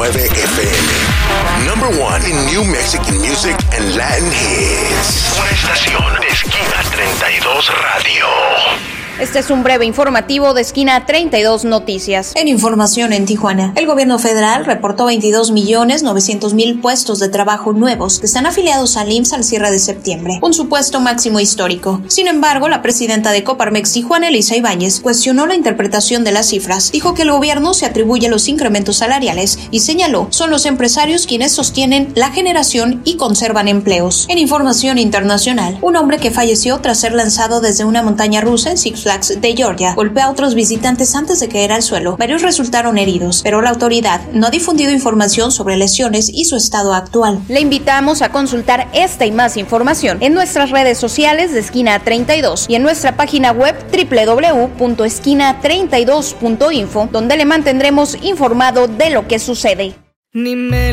FM. Number one in New Mexican music and Latin hits. Una estación de Esquina 32 Radio. Este es un breve informativo de Esquina 32 Noticias. En información en Tijuana, el gobierno federal reportó 22.900.000 puestos de trabajo nuevos que están afiliados al IMSS al cierre de septiembre, un supuesto máximo histórico. Sin embargo, la presidenta de Coparmex Tijuana, Elisa Ibáñez, cuestionó la interpretación de las cifras. Dijo que el gobierno se atribuye los incrementos salariales y señaló son los empresarios quienes sostienen la generación y conservan empleos. En información internacional, un hombre que falleció tras ser lanzado desde una montaña rusa en Six Flags de Georgia golpeó a otros visitantes antes de caer al suelo. Varios resultaron heridos, pero la autoridad no ha difundido información sobre lesiones y su estado actual. Le invitamos a consultar esta y más información en nuestras redes sociales de Esquina 32 y en nuestra página web www.esquina32.info, donde le mantendremos informado de lo que sucede.